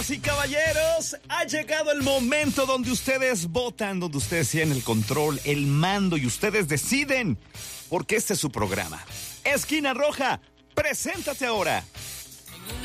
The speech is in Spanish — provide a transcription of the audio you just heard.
Damas y caballeros, ha llegado el momento donde ustedes votan, donde ustedes tienen el control, el mando y ustedes deciden, porque este es su programa. Esquina Roja, preséntate ahora.